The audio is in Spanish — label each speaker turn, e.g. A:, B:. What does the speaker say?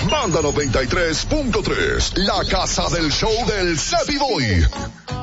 A: Banda 93.3, la casa del show del Cepi Boy.